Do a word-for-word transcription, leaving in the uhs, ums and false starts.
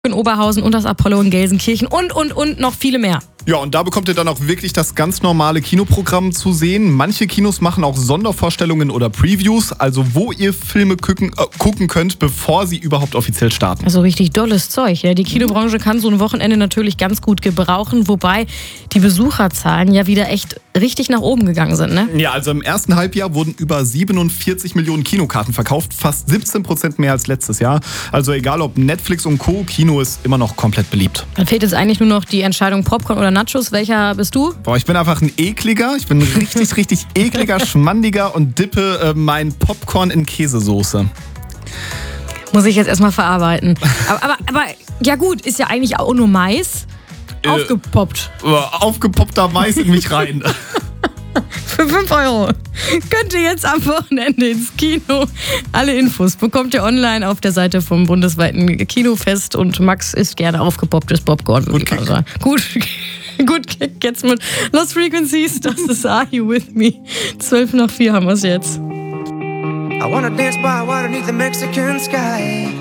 in Oberhausen und das Apollo in Gelsenkirchen und, und, und noch viele mehr. Ja, und da bekommt ihr dann auch wirklich das ganz normale Kinoprogramm zu sehen. Manche Kinos machen auch Sondervorstellungen oder Previews, also wo ihr Filme gucken, äh, gucken könnt, bevor sie überhaupt offiziell starten. Also richtig dolles Zeug. Ja. Die Kinobranche kann so ein Wochenende natürlich ganz gut gebrauchen, wobei die Besucherzahlen ja wieder echt richtig nach oben gegangen sind, ne? Ja, also im ersten Halbjahr wurden über siebenundvierzig Millionen Kinokarten verkauft, fast siebzehn Prozent mehr als letztes Jahr. Also egal ob Netflix und Co., Kino ist immer noch komplett beliebt. Dann fehlt jetzt eigentlich nur noch die Entscheidung Popcorn oder Nachos. Welcher bist du? Boah, ich bin einfach ein ekliger, ich bin richtig, richtig ekliger, schmandiger und dippe äh, mein Popcorn in Käsesoße. Muss ich jetzt erstmal verarbeiten. Aber, aber, aber ja gut, ist ja eigentlich auch nur Mais. Äh, Aufgepoppt. Aufgepoppter Mais in mich rein. Für fünf Euro. Könnt ihr jetzt am Wochenende ins Kino. Alle Infos bekommt ihr online auf der Seite vom bundesweiten Kinofest. Und Max isst gerne aufgepopptes Popcorn. Gut Kick. Also, gut, gut Kick jetzt mit Lost Frequencies. Das ist Are You With Me? zwölf nach vier haben wir es jetzt. I wanna dance by water beneath the Mexican sky.